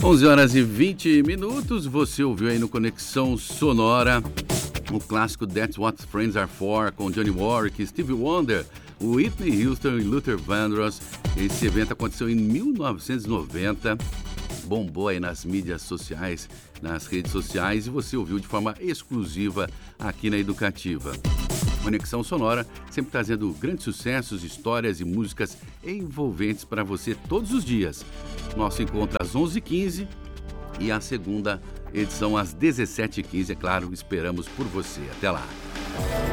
11 horas e 20 minutos, você ouviu aí no Conexão Sonora o clássico That's What Friends Are For, com Johnny Warwick, Stevie Wonder, Whitney Houston e Luther Vandross. Esse evento aconteceu em 1990, bombou aí nas mídias sociais, nas redes sociais, e você ouviu de forma exclusiva aqui na Educativa. Conexão Sonora, sempre trazendo grandes sucessos, histórias e músicas envolventes para você todos os dias. Nosso encontro às 11h15 e a segunda edição às 17h15, é claro, esperamos por você. Até lá!